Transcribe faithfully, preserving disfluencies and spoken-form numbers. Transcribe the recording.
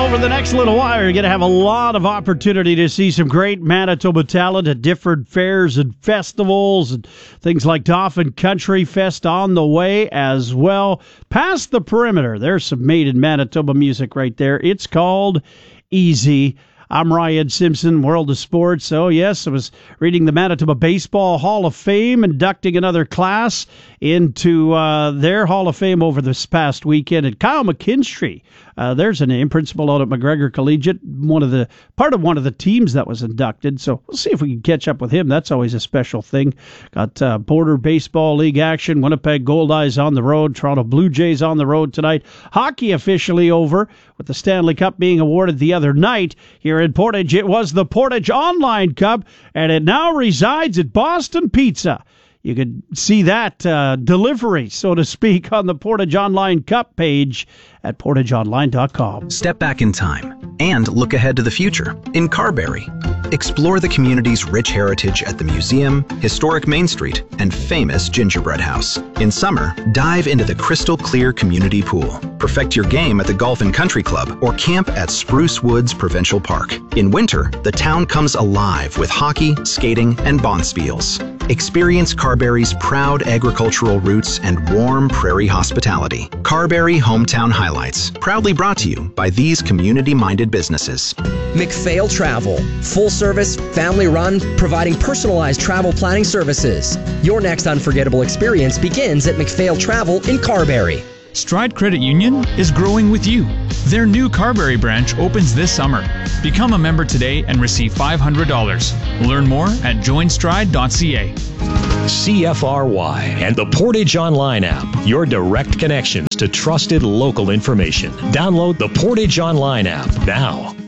over the next little while, you're going to have a lot of opportunity to see some great Manitoba talent at different fairs and festivals and things like Dauphin Country Fest on the way as well. Past the perimeter, there's some made in Manitoba music right there. It's called Easy. I'm Ryan Simpson, World of Sports. Oh, yes, I was reading the Manitoba Baseball Hall of Fame, inducting another class into uh, their Hall of Fame over this past weekend. And Kyle McKinstry, uh, there's a name, principal out at McGregor Collegiate, one of the part of one of the teams that was inducted. So we'll see if we can catch up with him. That's always a special thing. Got uh, Border Baseball League action, Winnipeg Goldeyes on the road, Toronto Blue Jays on the road tonight. Hockey officially over with the Stanley Cup being awarded the other night here in Portage. It was the Portage Online Cup, and it now resides at Boston Pizza. You could see that uh, delivery, so to speak, on the Portage Online Cup page at portage online dot com. Step back in time and look ahead to the future in Carberry. Explore the community's rich heritage at the museum, historic Main Street, and famous Gingerbread House. In summer, dive into the crystal clear community pool. Perfect your game at the Golf and Country Club or camp at Spruce Woods Provincial Park. In winter, the town comes alive with hockey, skating, and bonspiels. Experience Carberry's proud agricultural roots and warm prairie hospitality. Carberry Hometown Highlights, proudly brought to you by these community-minded businesses. McPhail Travel, full service, family run, providing personalized travel planning services. Your next unforgettable experience begins at McPhail Travel in Carberry. Stride Credit Union is growing with you. Their new Carberry branch opens this summer. Become a member today and receive five hundred dollars. Learn more at join stride dot c a. C F R Y and the Portage Online app, your direct connections to trusted local information. Download the Portage Online app now.